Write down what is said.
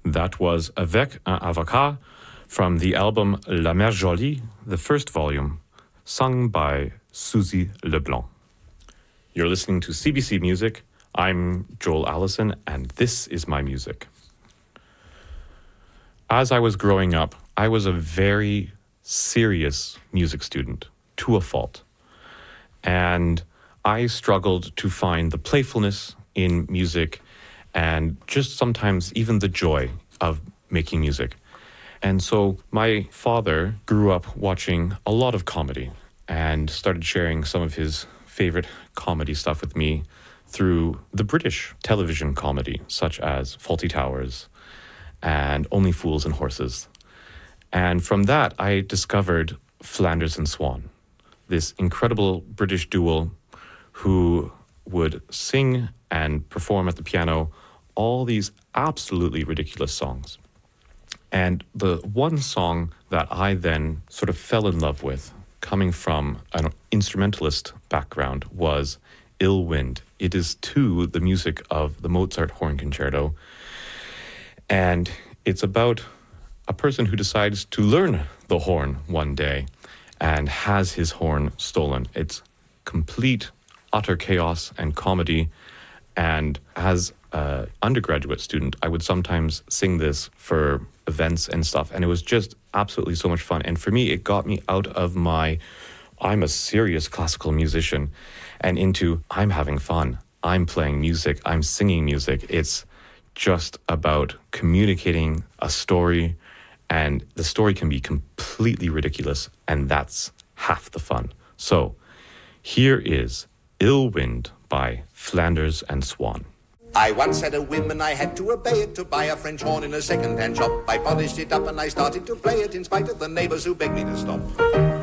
That was Avec un avocat from the album La Mère Jolie, the first volume, sung by Suzy Leblanc. You're listening to CBC Music. I'm Joel Allison, and this is my music. As I was growing up, I was a very serious music student, to a fault. And I struggled to find the playfulness in music and just sometimes even the joy of making music. And so my father grew up watching a lot of comedy and started sharing some of his favorite comedy stuff with me through the British television comedy, such as Fawlty Towers and Only Fools and Horses. And from that, I discovered Flanders and Swan, this incredible British duo who would sing and perform at the piano all these absolutely ridiculous songs. And the one song that I then sort of fell in love with, coming from an instrumentalist background, was Ill Wind. It is to the music of the Mozart Horn Concerto. And it's about a person who decides to learn the horn one day and has his horn stolen. It's complete, utter chaos and comedy. And as an undergraduate student, I would sometimes sing this for events and stuff. And it was just absolutely so much fun. And for me, it got me out of I'm a serious classical musician and into I'm having fun. I'm playing music. I'm singing music. It's just about communicating a story, and the story can be completely ridiculous, and that's half the fun. So here is Ill Wind by Flanders and Swan. I once had a whim and I had to obey it, to buy a French horn in a second-hand shop. I polished it up and I started to play it in spite of the neighbors who begged me to stop.